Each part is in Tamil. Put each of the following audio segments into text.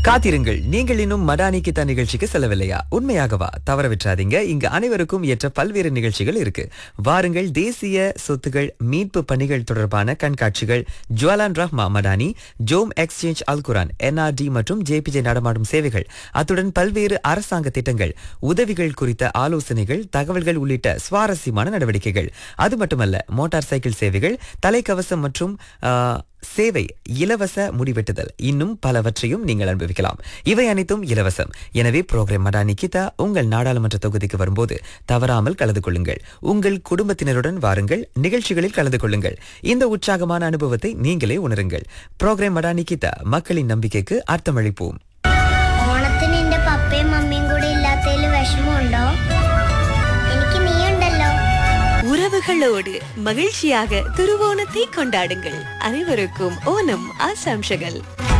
காத்திருங்கள், நீங்கள் இன்னும் மடானிக்கு தான் நிகழ்ச்சிக்கு செல்லவில்லையா? உண்மையாகவா? தவற விட்டுறாதீங்க. இங்கு அனைவருக்கும் ஏற்ற பல்வேறு நிகழ்ச்சிகள் இருக்கு. வாருங்கள். தேசிய சொத்துகள் மீட்பு பணிகள் தொடர்பான கண்காட்சிகள், ஜுவலான் ரஹ்மா மடானி, ஜோம் எக்ஸ்சேஞ்ச் அல்குரான், NRD மற்றும் JPJ நடமாடும் சேவைகள், அத்துடன் பல்வேறு அரசாங்க திட்டங்கள், உதவிகள் குறித்த ஆலோசனைகள், தகவல்கள் உள்ளிட்ட சுவாரஸ்யமான நடவடிக்கைகள். அது மட்டுமல்ல, மோட்டார் சைக்கிள் சேவைகள், தலைக்கவசம் மற்றும் சேவை, இலவச முடிவெட்டுதல், இன்னும் பலவற்றையும் நீங்கள் அனுபவிக்கலாம். இவை அனைத்தும் இலவசம். எனவே புரோகிராம் மடானி கிதா உங்கள் நாடாளுமன்ற தொகுதிக்கு வரும்போது தவறாமல் கலந்து கொள்ளுங்கள். உங்கள் குடும்பத்தினருடன் வாருங்கள், நிகழ்ச்சிகளில் கலந்து கொள்ளுங்கள். இந்த உற்சாகமான அனுபவத்தை நீங்களே உணருங்கள். புரோகிராம் மடானி கிதா, மக்களின் நம்பிக்கைக்கு அர்த்தமளிப்போம். ഓണത്തിന് എന്റെ പപ്പയും മമ്മിയും കൂടി ഇല്ലാത്തതിൽ വിഷമമുണ്ടോ? എനിക്ക് നീ ഉണ്ടല്ലോ. உறவுகளோடு மகிழ்ச்சியாக திருவோணத்தை கொண்டாடுங்கள். அனைவருக்கும் ஓணம் ஆசாம்ஷகள்.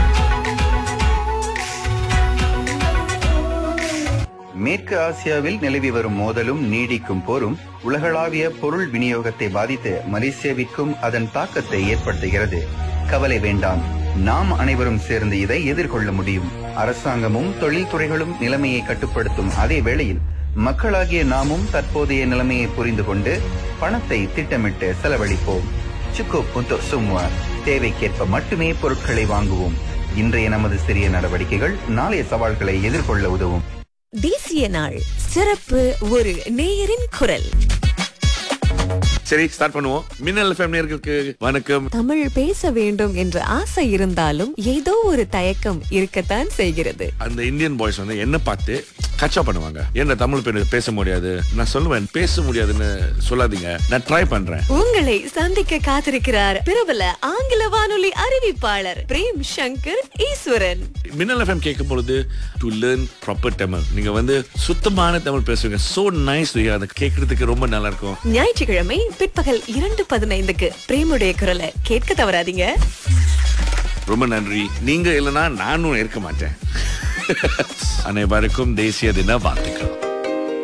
மேற்கு ஆசியாவில் நிலவி வரும் மோதலும் நீடிக்கும் போரும் உலகளாவிய பொருள் விநியோகத்தை பாதித்து மலேசியாவிற்கும் அதன் தாக்கத்தை ஏற்படுத்துகிறது. கவலை வேண்டாம், நாம் அனைவரும் சேர்ந்து இதை எதிர்கொள்ள முடியும். அரசாங்கமும் தொழில்துறைகளும் நிலைமையை கட்டுப்படுத்தும் அதே வேளையில் மக்களாகிய நாமும் தற்போதைய நிலைமையை புரிந்து கொண்டு பணத்தை திட்டமிட்டு செலவழிப்போம். சுக்கு புத்து சும்மா, தேவைக்கேற்ப மட்டுமே பொருட்களை வாங்குவோம். இன்றைய நமது சிறிய நடவடிக்கைகள் நாளைய சவால்களை எதிர்கொள்ள உதவும். தேசிய நாள் சிறப்பு, ஒரு நேயரின் குரல். சரி, ஸ்டார்ட் பண்ணுவோம். மின்னல் FM நேயர்களுக்கு வணக்கம். தமிழ் பேச வேண்டும் என்ற ஆசை இருந்தாலும் ஏதோ ஒரு தயக்கம் இருக்கத்தான் செய்கிறது. அந்த இந்தியன் பாய்ஸ் வந்து என்ன பார்த்து கச்சா பண்ணுவாங்க. என்ன தமிழ் பேச முடியாது? நான் சொல்லுவேன், பேச முடியாதுன்னு சொல்லாதீங்க, நான் ட்ரை பண்றேன். உங்களை சந்திக்க காத்திருக்கிறார் பிரபல ஆங்கில வானொலி அறிவிப்பாளர் பிரேம் சங்கர் ஈஸ்வரன். மின்னல் FM கேட்கும் பொழுது டு லேர்ன் ப்ராப்பர் தமிழ், நீங்க வந்து சுத்தமான தமிழ் பேசுவீங்க. சோ நைஸ், அதை கேட்கறதுக்கு ரொம்ப நல்லா இருக்கும். ஞாயிற்றுக்கிழமை பிற்பகல் 2:15 பிரேமுடைய குரலை கேட்க தவறாதீங்க. ரொம்ப நன்றி. நீங்க இல்லைன்னா நானும் இருக்க மாட்டேன். அனைவருக்கும் தேசிய தின வாழ்த்துக்கள்.